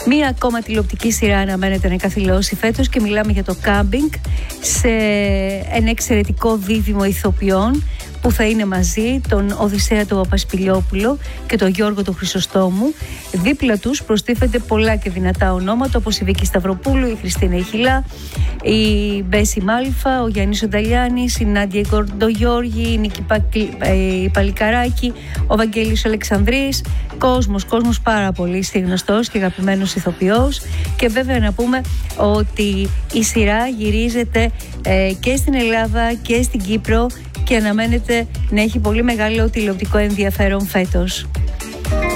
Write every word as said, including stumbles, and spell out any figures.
Μία ακόμα τηλεοπτική σειρά αναμένεται να καθηλώσει φέτος και μιλάμε για το Κάμπινγκ, σε ένα εξαιρετικό δίδυμο ηθοποιών που θα είναι μαζί, τον Οδυσσέα τον Παπασπηλιόπουλο και τον Γιώργο τον Χρυσοστόμου. Δίπλα τους προστίθενται πολλά και δυνατά ονόματα, όπως η Βίκη Σταυροπούλου, η Χριστίνα Ιχιλά, η Μπέση Μάλφα, ο Γιάννης Ονταλιάνης, η Νάντια Κορντογιώργη, η Νίκη η Παλικαράκη, ο Βαγγέλης Αλεξανδρής. Κόσμος, κόσμος πάρα πολύ γνωστός και αγαπημένος ηθοποιός. Και βέβαια να πούμε ότι η σειρά γυρίζεται ε, και στην Ελλάδα και στην Κύπρο και αναμένεται να έχει πολύ μεγάλο τηλεοπτικό ενδιαφέρον φέτος.